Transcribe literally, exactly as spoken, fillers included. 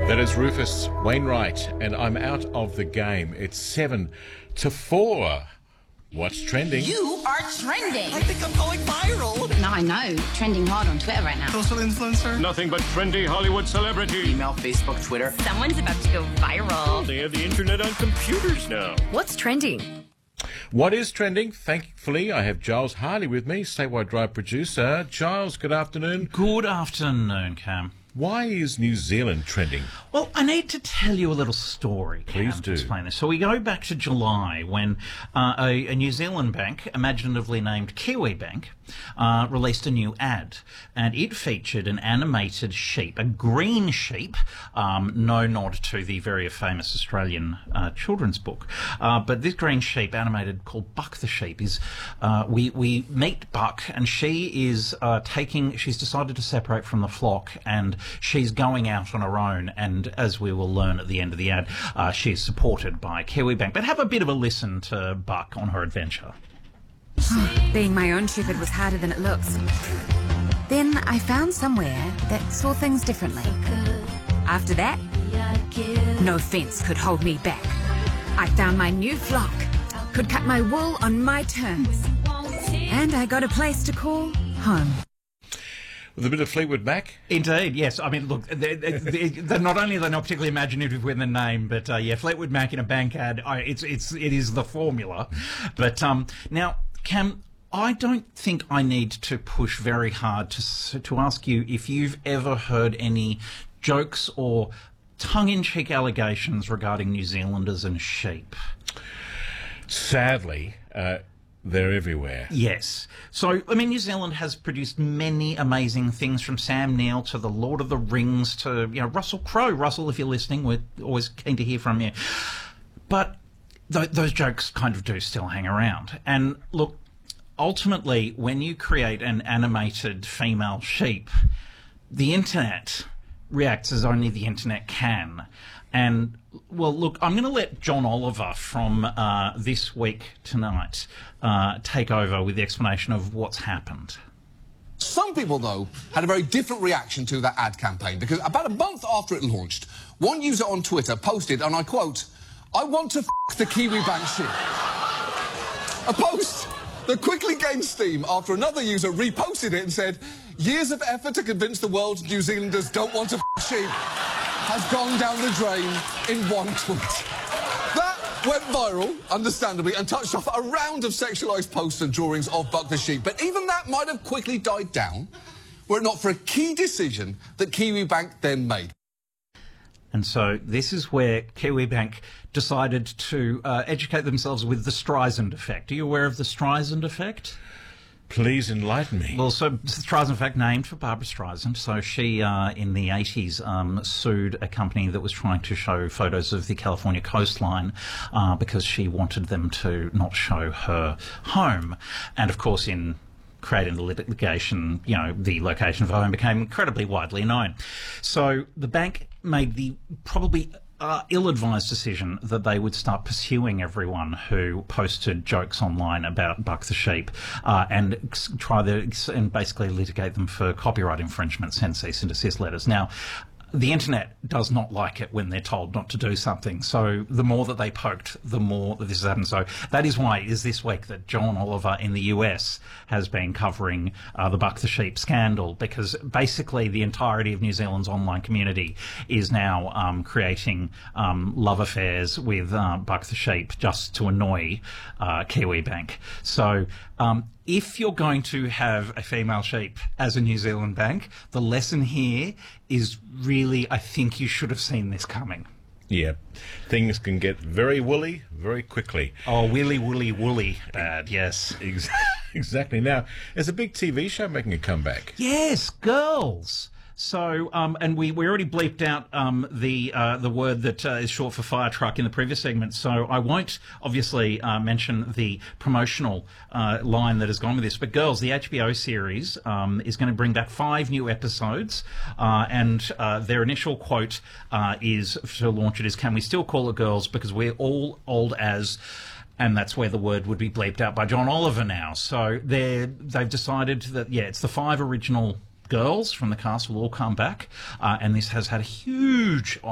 That is Rufus Wainwright, and I'm out of the game. It's seven to four. What's trending? You are trending. I think I'm going viral. No, I know. Trending hard on Twitter right now. Social influencer. Nothing but trendy Hollywood celebrity. Email, Facebook, Twitter. Someone's about to go viral. They have the internet on computers now. What's trending? What is trending? Thankfully, I have Giles Harley with me, Statewide Drive producer. Giles, good afternoon. Good afternoon, Cam. Why is New Zealand trending? Well, I need to tell you a little story, Cam, Please do. to explain this. So we go back to July when uh, a, a New Zealand bank, imaginatively named Kiwi Bank, uh, released a new ad. And it featured an animated sheep, a green sheep, um, no nod to the very famous Australian uh, children's book. Uh, but this green sheep, animated, called Buck the Sheep, is uh, we, we meet Buck, and she is uh, taking, she's decided to separate from the flock, and she's going out on her own, and as we will learn at the end of the ad, uh, she is supported by Kiwi Bank. But have a bit of a listen to Buck on her adventure. Being my own shepherd was harder than it looks. Then I found somewhere that saw things differently. After that, no fence could hold me back. I found my new flock, could cut my wool on my terms, and I got a place to call home. With a bit of Fleetwood Mac? Indeed, yes. I mean, look, they're, they're, they're not only are they not particularly imaginative with the name, but uh, yeah, Fleetwood Mac in a bank ad, I, it's it's it is the formula. But um, now, Cam, I don't think I need to push very hard to to ask you if you've ever heard any jokes or tongue-in-cheek allegations regarding New Zealanders and sheep. Sadly, uh, they're everywhere. Yes. So, I mean, New Zealand has produced many amazing things, from Sam Neill to The Lord of the Rings to, you know, Russell Crowe. Russell, if you're listening, we're always keen to hear from you. But th- those jokes kind of do still hang around. And look, ultimately, when you create an animated female sheep, the internet reacts as only the internet can. And, well, look, I'm going to let John Oliver from uh, This Week Tonight uh, take over with the explanation of what's happened. Some people, though, had a very different reaction to that ad campaign, because about a month after it launched, one user on Twitter posted, and I quote, "I want to f*** the Kiwi Bank sheep." A post that quickly gained steam after another user reposted it and said, "Years of effort to convince the world New Zealanders don't want to f*** sheep has gone down the drain in one tweet." That went viral, understandably, and touched off a round of sexualised posts and drawings of Buck the sheep. But even that might have quickly died down were it not for a key decision that Kiwi Bank then made. And so this is where Kiwi Bank decided to uh, educate themselves with the Streisand effect. Are you aware of the Streisand effect? Please enlighten me. Well, so Streisand, in fact, named for Barbara Streisand. So she, uh, in the eighties, um, sued a company that was trying to show photos of the California coastline uh, because she wanted them to not show her home. And, of course, in creating the litigation, you know, the location of her home became incredibly widely known. So the bank made the probably Uh, ill-advised decision that they would start pursuing everyone who posted jokes online about Buck the sheep uh, and try to and basically litigate them for copyright infringement, send cease and desist letters. Now, the internet does not like it when they're told not to do something. So the more that they poked, the more that this has happened. So that is why it is this week that John Oliver in the U S has been covering uh, the Buck the sheep scandal, because basically the entirety of New Zealand's online community is now um, creating um, love affairs with uh, Buck the sheep just to annoy uh, Kiwi Bank. So um, if you're going to have a female sheep as a New Zealand bank, the lesson here is really, I think you should have seen this coming. Yeah. Things can get very woolly very quickly. Oh, willy, woolly, woolly bad, yes. Ex- exactly. Now, there's a big T V show making a comeback. Yes, Girls. So, um, and we, we already bleeped out um, the uh, the word that uh, is short for fire truck in the previous segment, so I won't obviously uh, mention the promotional uh, line that has gone with this. But Girls, the H B O series, um, is going to bring back five new episodes, uh, and uh, their initial quote uh, is to launch it is, "Can we still call it Girls because we're all old as..." And that's where the word would be bleeped out by John Oliver now. So they're, they've decided that, yeah, it's the five original girls from the cast will all come back, uh, and this has had a huge